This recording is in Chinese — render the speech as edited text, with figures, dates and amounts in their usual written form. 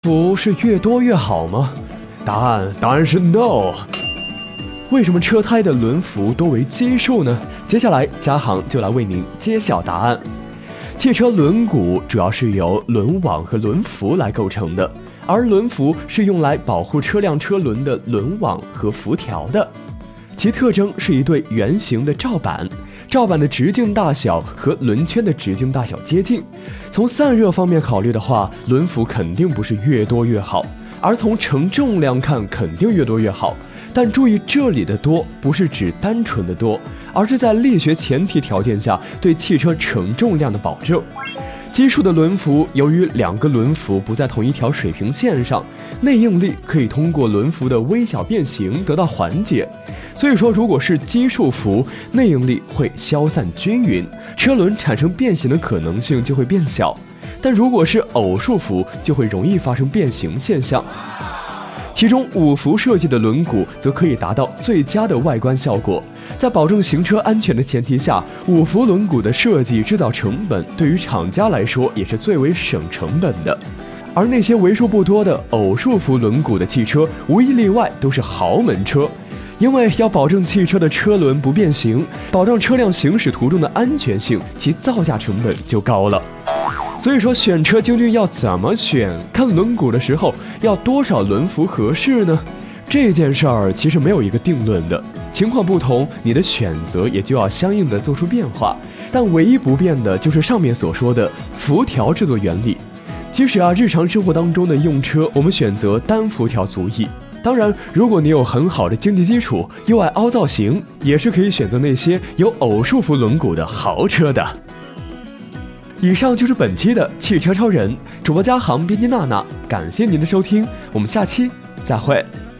服是越多越好吗？答案是 no。为什么车胎的轮辐多为奇数呢？接下来嘉航就来为您揭晓答案。汽车轮毂主要是由轮网和轮辐来构成的，而轮辐是用来保护车辆车轮的轮网和辐条的。其特征是一对圆形的罩板，罩板的直径大小和轮圈的直径大小接近。从散热方面考虑的话，轮辐肯定不是越多越好，而从承重量看，肯定越多越好。但注意，这里的多不是指单纯的多，而是在力学前提条件下对汽车承重量的保证。奇数的轮辐，由于两个轮辐不在同一条水平线上，内应力可以通过轮辐的微小变形得到缓解。所以说，如果是奇数辐，内应力会消散均匀，车轮产生变形的可能性就会变小。但如果是偶数辐，就会容易发生变形现象。其中五辐设计的轮毂则可以达到最佳的外观效果。在保证行车安全的前提下，五辐轮毂的设计制造成本对于厂家来说也是最为省成本的。而那些为数不多的偶数辐轮毂的汽车，无一例外都是豪门车，因为要保证汽车的车轮不变形，保证车辆行驶途中的安全性，其造价成本就高了。所以说，选车究竟要怎么选？看轮毂的时候要多少轮辐合适呢？这件事儿其实没有一个定论的，情况不同，你的选择也就要相应的做出变化。但唯一不变的就是上面所说的辐条制作原理。其实日常生活当中的用车，我们选择单辐条足矣。当然，如果你有很好的经济基础，又爱凹造型，也是可以选择那些有偶数辐轮毂的豪车的。以上就是本期的汽车超人，主播嘉航，编辑娜娜，感谢您的收听，我们下期再会。